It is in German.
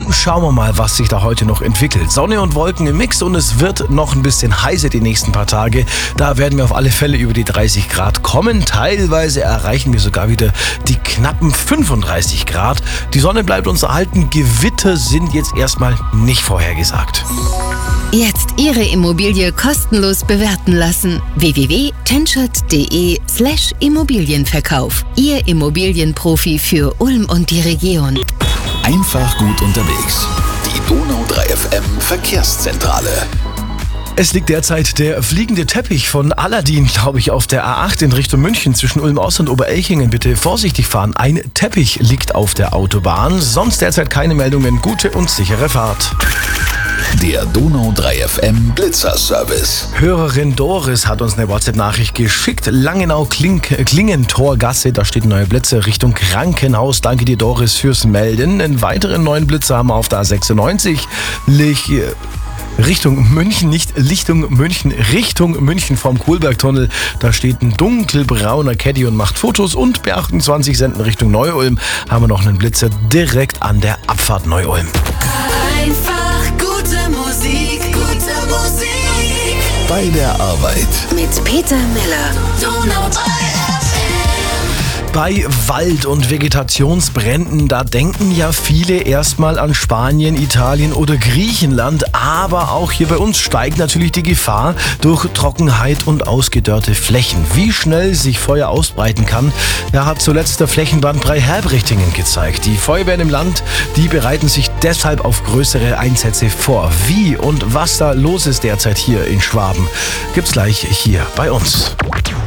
schauen wir mal, was sich da heute noch entwickelt. Sonne und Wolken im Mix und es wird noch ein bisschen heißer die nächsten paar Tage. Da werden wir auf alle Fälle über die 30 Grad kommen. Teilweise erreichen wir sogar wieder die knappen 35 Grad. Die Sonne bleibt uns erhalten. Gewitter sind jetzt erstmal nicht vorhergesagt. Jetzt Ihre Immobilie kostenlos bewerten lassen. www.tenschert.de/Immobilienverkauf. Ihr Immobilienprofi für Ulm und die Region. Einfach gut unterwegs. Die Donau 3 FM Verkehrszentrale. Es liegt derzeit der fliegende Teppich von Aladdin, glaube ich, auf der A8 in Richtung München zwischen Ulm-Ost und Oberelchingen. Bitte vorsichtig fahren. Ein Teppich liegt auf der Autobahn. Sonst derzeit keine Meldungen. Gute und sichere Fahrt. Der Donau 3 FM Blitzerservice. Hörerin Doris hat uns eine WhatsApp-Nachricht geschickt. Langenau-Klingentorgasse, da steht ein neuer Blitzer Richtung Krankenhaus. Danke dir, Doris, fürs Melden. Einen weiteren neuen Blitzer haben wir auf der A96. Richtung München, nicht Lichtung München, Richtung München vom Kohlbergtunnel. Da steht ein dunkelbrauner Caddy und macht Fotos. Und B28 senden Richtung Neu-Ulm haben wir noch einen Blitzer direkt an der Abfahrt Neu-Ulm. Einfach gute Musik, gute Musik. Bei der Arbeit. Mit Peter Miller. Donau 3 FM. Bei Wald- und Vegetationsbränden, da denken ja viele erstmal an Spanien, Italien oder Griechenland. Aber auch hier bei uns steigt natürlich die Gefahr durch Trockenheit und ausgedörrte Flächen. Wie schnell sich Feuer ausbreiten kann, hat zuletzt der Flächenbrand bei Herbrichtingen gezeigt. Die Feuerwehren im Land, die bereiten sich deshalb auf größere Einsätze vor. Wie und was da los ist derzeit hier in Schwaben, gibt's gleich hier bei uns.